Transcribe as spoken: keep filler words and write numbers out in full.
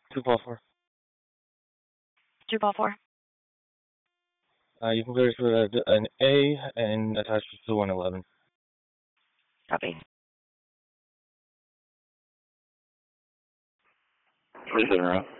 two four four. two four four. Uh, you can go to an A and attach it to one eleven. Copy. three seven zero.